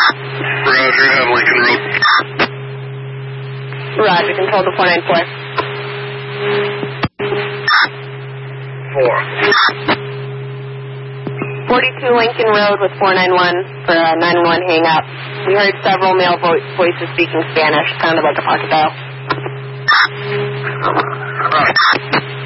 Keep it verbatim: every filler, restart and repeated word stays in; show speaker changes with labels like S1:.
S1: Roger, have Lincoln Road.
S2: Roger, control to four nine four.
S1: Four.
S2: forty-two Lincoln Road with four nine one for a nine one one hang up. We heard several male vo- voices speaking Spanish, sounded like a pocket dial.